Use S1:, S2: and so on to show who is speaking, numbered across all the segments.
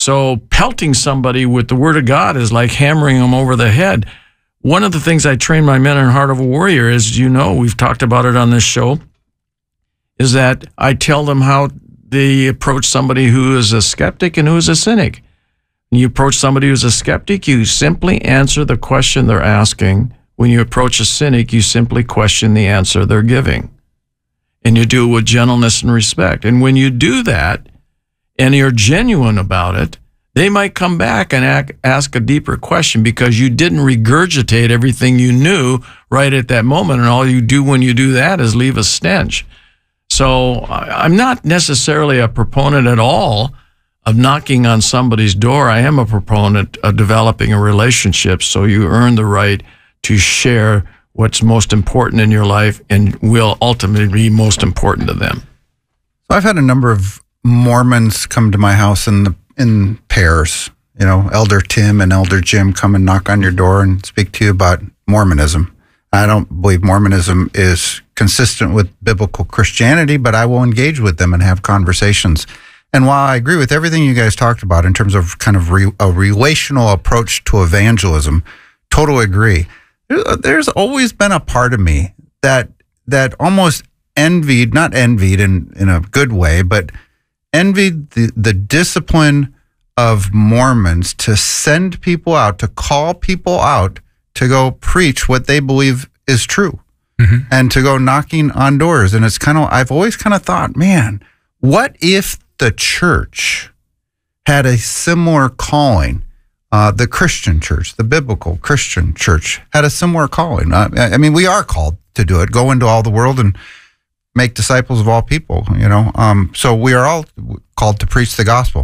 S1: So pelting somebody with the word of God is like hammering them over the head. One of the things I train my men in Heart of a Warrior is, we've talked about it on this show, is that I tell them how they approach somebody who is a skeptic and who is a cynic. When you approach somebody who's a skeptic, you simply answer the question they're asking. When you approach a cynic, you simply question the answer they're giving. And you do it with gentleness and respect. And when you do that, and you're genuine about it, they might come back and ask a deeper question because you didn't regurgitate everything you knew right at that moment. And all you do when you do that is leave a stench. So I'm not necessarily a proponent at all of knocking on somebody's door. I am a proponent of developing a relationship so you earn the right to share what's most important in your life and will ultimately be most important to them.
S2: So I've had a number of Mormons come to my house in pairs. Elder Tim and Elder Jim come and knock on your door and speak to you about Mormonism. I don't believe Mormonism is consistent with biblical Christianity, but I will engage with them and have conversations. And while I agree with everything you guys talked about in terms of kind of a relational approach to evangelism, totally agree. There's always been a part of me that almost not envied in a good way, but envied the discipline of Mormons to send people out, to call people out to go preach what they believe is true, and to go knocking on doors. And it's I've always kind of thought, man, what if the church had a similar calling? The Christian church, the biblical Christian church, had a similar calling. I mean, we are called to do it, go into all the world and make disciples of all people, So we are all called to preach the gospel.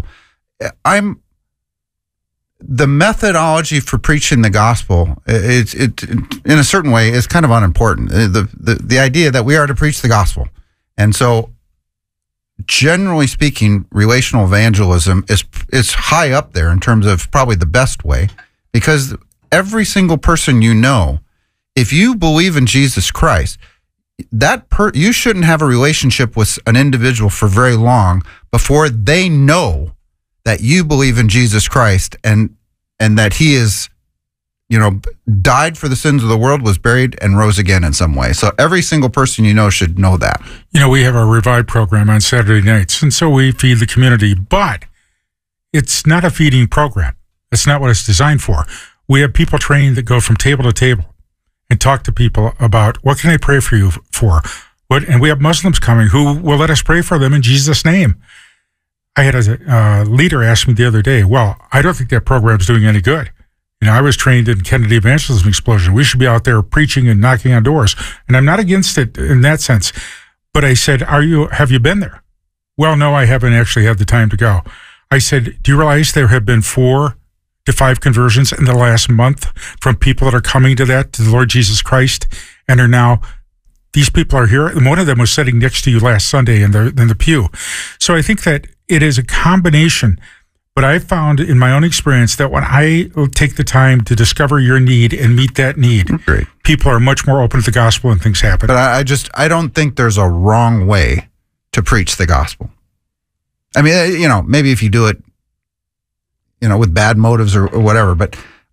S2: The methodology for preaching the gospel, it in a certain way is kind of unimportant. The idea that we are to preach the gospel. And so generally speaking, relational evangelism is high up there in terms of probably the best way, because every single person if you believe in Jesus Christ, you shouldn't have a relationship with an individual for very long before they know that you believe in Jesus Christ and that he is, died for the sins of the world, was buried, and rose again in some way. So every single person should know that.
S3: We have our Revive program on Saturday nights, and so we feed the community, but it's not a feeding program. That's not what it's designed for. We have people trained that go from table to table and talk to people about, what can I pray for you for? And we have Muslims coming who will let us pray for them in Jesus' name. I had a leader ask me the other day, well, I don't think that program's doing any good. I was trained in Kennedy Evangelism Explosion. We should be out there preaching and knocking on doors. And I'm not against it in that sense. But I said, have you been there? Well, no, I haven't actually had the time to go. I said, do you realize there have been 4 to 5 conversions in the last month from people that are coming to the Lord Jesus Christ, and are now, these people are here. And one of them was sitting next to you last Sunday in the pew. So I think that it is a combination. But I found in my own experience that when I take the time to discover your need and meet that need,
S2: great,
S3: people are much more open to the gospel and things happen.
S2: But I don't think there's a wrong way to preach the gospel. I mean, maybe if you do it, with bad motives or whatever, but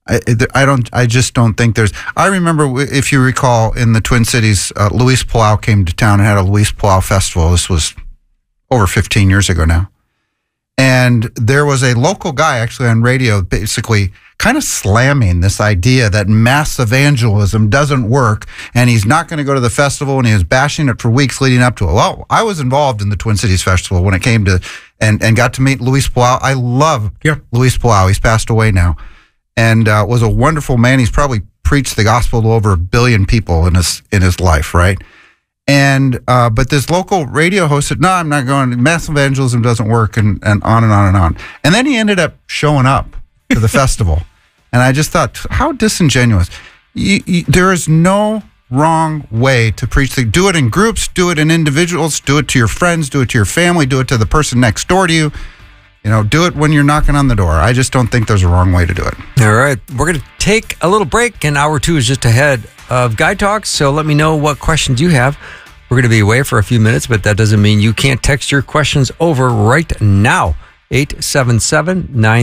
S2: I just don't think there's. I remember, if you recall, in the Twin Cities, Luis Palau came to town and had a Luis Palau festival. This was over 15 years ago now. And there was a local guy actually on radio basically kind of slamming this idea that mass evangelism doesn't work and he's not going to go to the festival, and he was bashing it for weeks leading up to it. Well, I was involved in the Twin Cities Festival when it came to, and got to meet Luis Palau. I love Luis Palau. He's passed away now, and was a wonderful man. He's probably preached the gospel to over 1 billion people in his life, right? And but this local radio host said, no, I'm not going. Mass evangelism doesn't work, and on and on and on. And then he ended up showing up to the festival. And I just thought, how disingenuous. There is no wrong way to preach. Do it in groups, do it in individuals, do it to your friends, do it to your family, do it to the person next door to you. Do it when you're knocking on the door. I just don't think there's a wrong way to do it.
S4: All right. We're going to take a little break, and hour 2 is just ahead of Guy Talks. So let me know what questions you have. We're going to be away for a few minutes, but that doesn't mean you can't text your questions over right now. 877